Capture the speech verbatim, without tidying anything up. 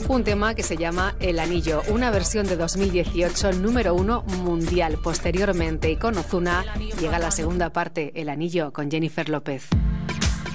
un tema que se llama El Anillo, una versión de dos mil dieciocho, número uno mundial. Posteriormente, y con Ozuna, llega la segunda parte, El Anillo, con Jennifer López.